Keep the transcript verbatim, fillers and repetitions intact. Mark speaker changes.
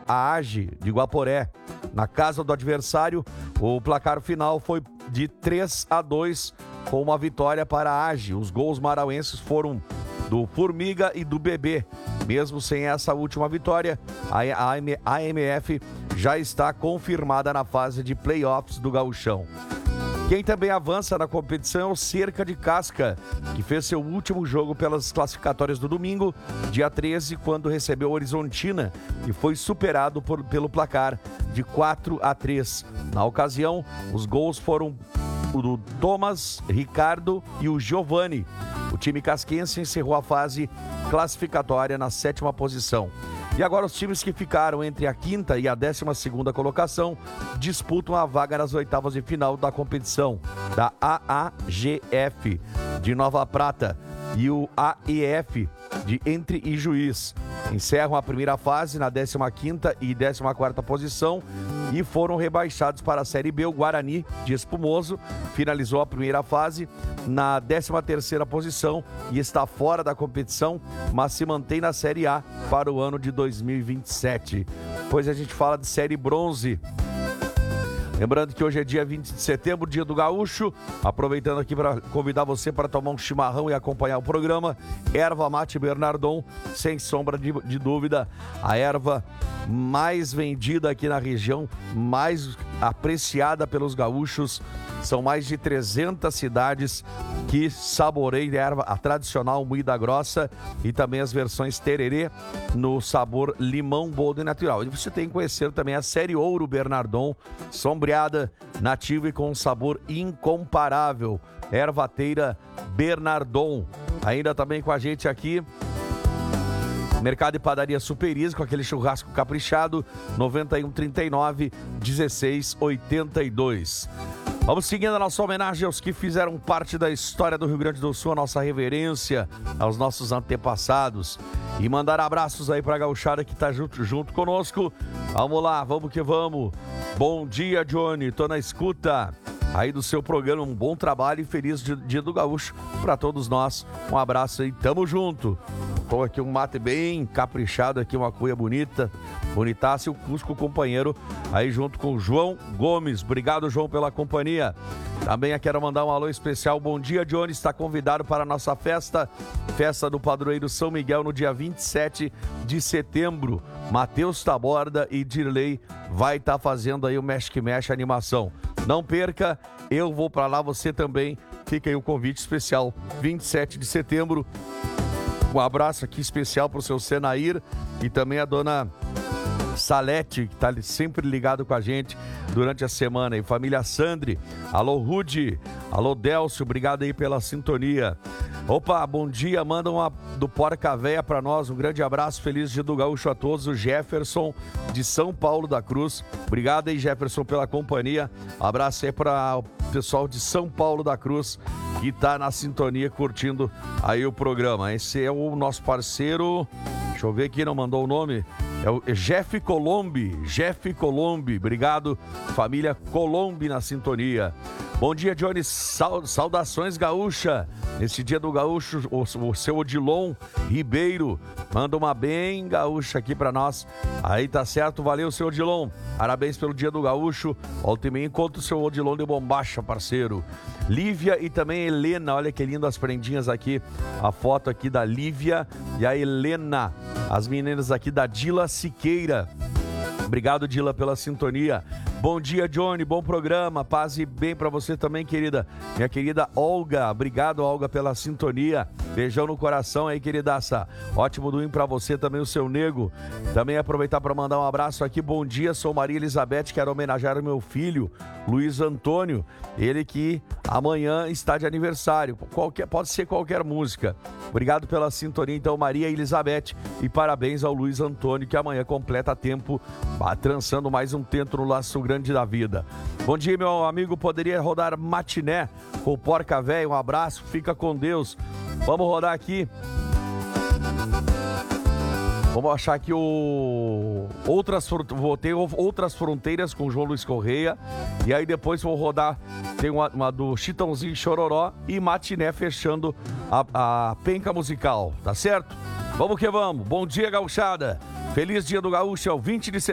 Speaker 1: a AGE de Guaporé. Na casa do adversário, o placar final foi de três a dois, com uma vitória para a AGE. Os gols marauenses foram do Formiga e do Bebê. Mesmo sem essa última vitória, a A M F já está confirmada na fase de playoffs do Gauchão. Quem também avança na competição é o Cerca de Casca, que fez seu último jogo pelas classificatórias do domingo, dia treze, quando recebeu Horizontina e foi superado por, pelo placar de quatro a três. Na ocasião, os gols foram o do Thomas, Ricardo e o Giovani. O time casquense encerrou a fase classificatória na sétima posição. E agora os times que ficaram entre a quinta e a décima segunda colocação disputam a vaga nas oitavas de final da competição da A A G F de Nova Prata e o A E F de Entre e Juiz. Encerram a primeira fase na décima quinta e décima quarta posição e foram rebaixados para a Série B. O Guarani de Espumoso finalizou a primeira fase na décima terceira posição e está fora da competição, mas se mantém na Série A para o ano de dois mil e vinte e sete. Pois a gente fala de Série Bronze. Lembrando que hoje é dia vinte de setembro, dia do Gaúcho. Aproveitando aqui para convidar você para tomar um chimarrão e acompanhar o programa. Erva Mate Bernardon, sem sombra de, de dúvida, a erva mais vendida aqui na região, mais apreciada pelos gaúchos. São mais de trezentas cidades que saboreiam a erva, a tradicional moída grossa e também as versões tererê no sabor limão boldo e natural. E você tem que conhecer também a série Ouro Bernardon, sombreada, nativa e com um sabor incomparável. Ervateira Bernardon. Ainda também com a gente aqui, Mercado e Padaria Superiz, com aquele churrasco caprichado, noventa e um, trinta e nove, dezesseis, oitenta e dois. Vamos seguindo a nossa homenagem aos que fizeram parte da história do Rio Grande do Sul, a nossa reverência aos nossos antepassados. E mandar abraços aí pra gauchada que tá junto, junto conosco. Vamos lá, vamos que vamos. Bom dia, Johnny, tô na escuta aí do seu programa, um bom trabalho e feliz dia do Gaúcho pra todos nós. Um abraço aí, tamo junto. Com aqui um mate bem caprichado aqui, uma cuia bonita, bonitaça, e o Cusco companheiro aí junto com o João Gomes. Obrigado, João, pela companhia. Também quero mandar um alô especial. Bom dia, Johnny, está convidado para a nossa festa, festa do Padroeiro São Miguel no dia vinte e sete de setembro. Matheus Taborda e Dirley vai estar tá fazendo aí o Mexe que Mexe animação. Não perca, eu vou para lá, você também. Fica aí o convite especial, vinte e sete de setembro. Um abraço aqui especial para o seu Senair e também a dona Salete, que está sempre ligado com a gente durante a semana. E família Sandri, alô Rude, alô Delcio, obrigado aí pela sintonia. Opa, bom dia, manda uma do Porca Véia para nós, um grande abraço, feliz dia do Gaúcho a todos. O Jefferson de São Paulo da Cruz, obrigado aí, Jefferson, pela companhia. Abraço aí para o pessoal de São Paulo da Cruz que tá na sintonia curtindo aí o programa. Esse é o nosso parceiro, deixa eu ver aqui, não mandou o nome. É o Jeff Colombi, Jeff Colombi, obrigado, família Colombi na sintonia. Bom dia, Johnny, saudações gaúcha, nesse dia do gaúcho, o, o seu Odilon Ribeiro, manda uma bem gaúcha aqui pra nós, aí tá certo, valeu, seu Odilon, parabéns pelo dia do gaúcho, volta e meia encontra o seu Odilon de bombacha, parceiro. Lívia e também Helena, olha que lindo as prendinhas aqui, a foto aqui da Lívia e a Helena, as meninas aqui da Dila Siqueira. Obrigado, Dila, pela sintonia. Bom dia, Johnny, bom programa, paz e bem pra você também, querida. Minha querida Olga, obrigado, Olga, pela sintonia. Beijão no coração aí, queridaça. Ótimo domingo pra você também, o seu nego. Também aproveitar para mandar um abraço aqui. Bom dia, sou Maria Elizabeth, quero homenagear o meu filho, Luiz Antônio. Ele que amanhã está de aniversário. Qualquer, pode ser qualquer música. Obrigado pela sintonia, então, Maria Elizabeth. E parabéns ao Luiz Antônio, que amanhã completa tempo, trançando mais um tento no laço grande da vida. Bom dia, meu amigo, poderia rodar Matiné com o Porca Véia, um abraço, fica com Deus. Vamos rodar aqui. Vamos achar aqui o outras vou ter outras fronteiras com o João Luiz Correia. E aí depois vou rodar, tem uma, uma do Chitãozinho Chororó e Matiné fechando a, a penca musical, tá certo? Vamos que vamos. Bom dia, gauchada. Feliz dia do gaúcho, é o vinte de setembro.